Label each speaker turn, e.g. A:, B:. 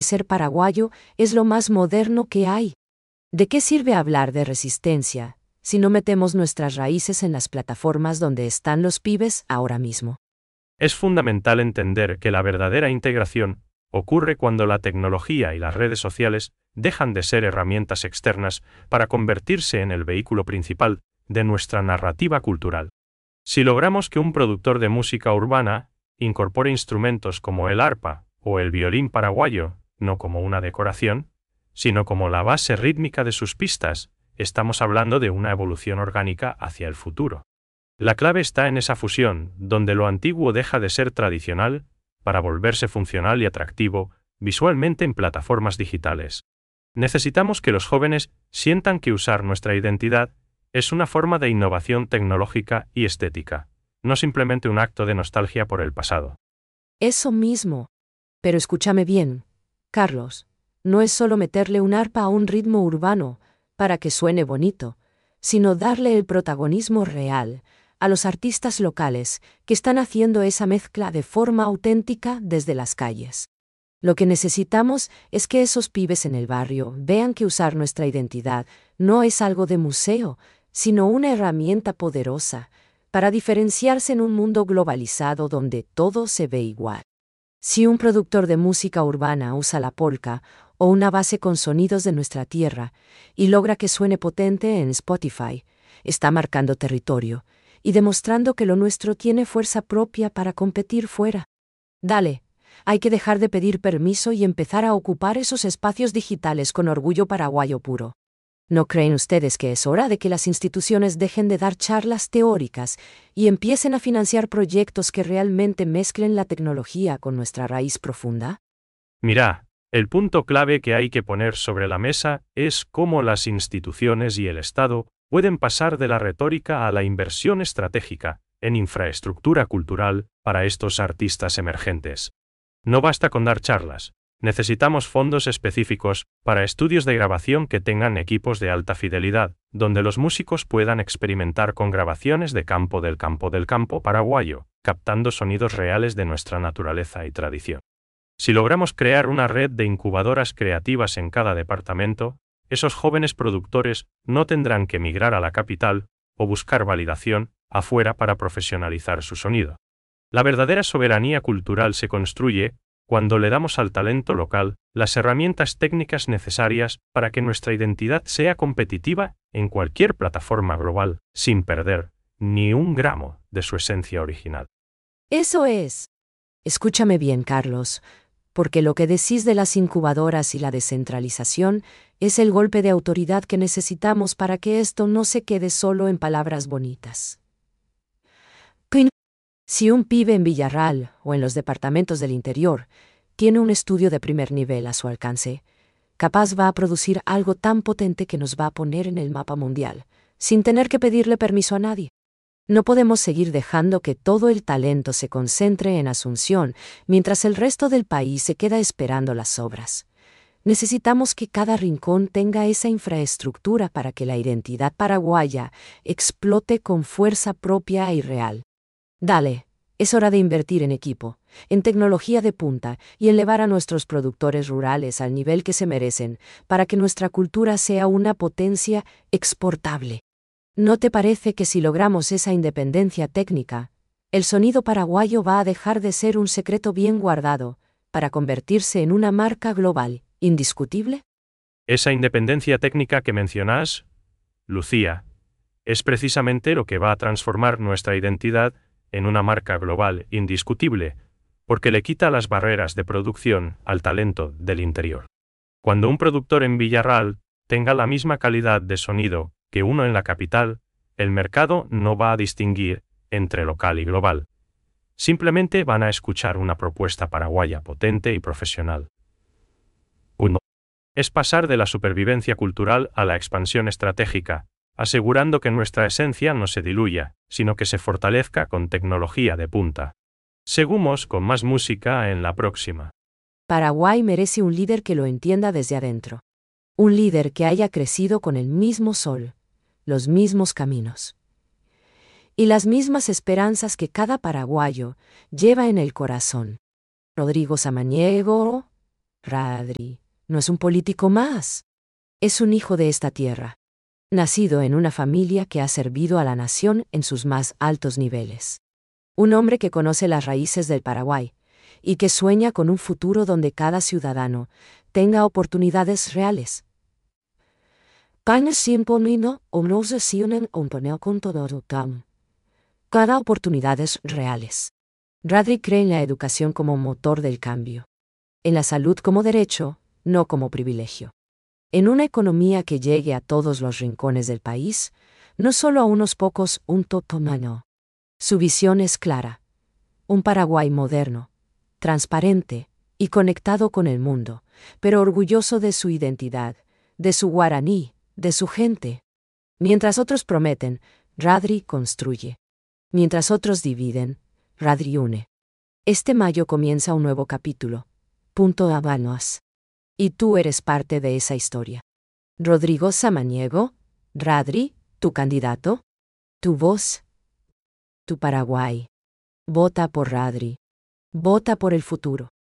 A: ser paraguayo es lo más moderno que hay. ¿De qué sirve hablar de resistencia si no metemos nuestras raíces en las plataformas donde están los pibes ahora mismo?
B: Es fundamental entender que la verdadera integración ocurre cuando la tecnología y las redes sociales dejan de ser herramientas externas para convertirse en el vehículo principal de nuestra narrativa cultural. Si logramos que un productor de música urbana incorpore instrumentos como el arpa o el violín paraguayo, no como una decoración, sino como la base rítmica de sus pistas, estamos hablando de una evolución orgánica hacia el futuro. La clave está en esa fusión, donde lo antiguo deja de ser tradicional para volverse funcional y atractivo visualmente en plataformas digitales. Necesitamos que los jóvenes sientan que usar nuestra identidad es una forma de innovación tecnológica y estética, no simplemente un acto de nostalgia por el pasado.
A: Eso mismo. Pero escúchame bien, Carlos, no es solo meterle un arpa a un ritmo urbano para que suene bonito, sino darle el protagonismo real a los artistas locales que están haciendo esa mezcla de forma auténtica desde las calles. Lo que necesitamos es que esos pibes en el barrio vean que usar nuestra identidad no es algo de museo, sino una herramienta poderosa para diferenciarse en un mundo globalizado donde todo se ve igual. Si un productor de música urbana usa la polka o una base con sonidos de nuestra tierra y logra que suene potente en Spotify, está marcando territorio y demostrando que lo nuestro tiene fuerza propia para competir fuera. Dale, hay que dejar de pedir permiso y empezar a ocupar esos espacios digitales con orgullo paraguayo puro. ¿No creen ustedes que es hora de que las instituciones dejen de dar charlas teóricas y empiecen a financiar proyectos que realmente mezclen la tecnología con nuestra raíz profunda?
B: Mira, el punto clave que hay que poner sobre la mesa es cómo las instituciones y el Estado pueden pasar de la retórica a la inversión estratégica en infraestructura cultural para estos artistas emergentes. No basta con dar charlas. Necesitamos fondos específicos para estudios de grabación que tengan equipos de alta fidelidad, donde los músicos puedan experimentar con grabaciones de campo del campo paraguayo, captando sonidos reales de nuestra naturaleza y tradición. Si logramos crear una red de incubadoras creativas en cada departamento, esos jóvenes productores no tendrán que emigrar a la capital o buscar validación afuera para profesionalizar su sonido. La verdadera soberanía cultural se construye cuando le damos al talento local las herramientas técnicas necesarias para que nuestra identidad sea competitiva en cualquier plataforma global, sin perder ni un gramo de su esencia original.
A: Eso es. Escúchame bien, Carlos, porque lo que decís de las incubadoras y la descentralización es el golpe de autoridad que necesitamos para que esto no se quede solo en palabras bonitas. Si un pibe en Villarral o en los departamentos del interior tiene un estudio de primer nivel a su alcance, capaz va a producir algo tan potente que nos va a poner en el mapa mundial, sin tener que pedirle permiso a nadie. No podemos seguir dejando que todo el talento se concentre en Asunción, mientras el resto del país se queda esperando las obras. Necesitamos que cada rincón tenga esa infraestructura para que la identidad paraguaya explote con fuerza propia y real. Dale, es hora de invertir en equipo, en tecnología de punta y elevar a nuestros productores rurales al nivel que se merecen para que nuestra cultura sea una potencia exportable. ¿No te parece que si logramos esa independencia técnica, el sonido paraguayo va a dejar de ser un secreto bien guardado para convertirse en una marca global, indiscutible?
B: Esa independencia técnica que mencionas, Lucía, es precisamente lo que va a transformar nuestra identidad en una marca global indiscutible, porque le quita las barreras de producción al talento del interior. Cuando un productor en Villarral tenga la misma calidad de sonido que uno en la capital, el mercado no va a distinguir entre local y global. Simplemente van a escuchar una propuesta paraguaya potente y profesional. 1. Es pasar de la supervivencia cultural a la expansión estratégica, asegurando que nuestra esencia no se diluya, sino que se fortalezca con tecnología de punta. Seguimos con más música en la próxima.
A: Paraguay merece un líder que lo entienda desde adentro. Un líder que haya crecido con el mismo sol, los mismos caminos y las mismas esperanzas que cada paraguayo lleva en el corazón. Rodrigo Samaniego, Radri no es un político más. Es un hijo de esta tierra, nacido en una familia que ha servido a la nación en sus más altos niveles. Un hombre que conoce las raíces del Paraguay y que sueña con un futuro donde cada ciudadano tenga oportunidades reales. Cada oportunidades reales. Radri cree en la educación como motor del cambio. En la salud como derecho, no como privilegio. En una economía que llegue a todos los rincones del país, no solo a unos pocos, un totomano. Su visión es clara. Un Paraguay moderno, transparente y conectado con el mundo, pero orgulloso de su identidad, de su guaraní, de su gente. Mientras otros prometen, Radri construye. Mientras otros dividen, Radri une. Este mayo comienza un nuevo capítulo. Punto Habanos. Y tú eres parte de esa historia. Rodrigo Samaniego, Radri, tu candidato, tu voz, tu Paraguay. Vota por Radri. Vota por el futuro.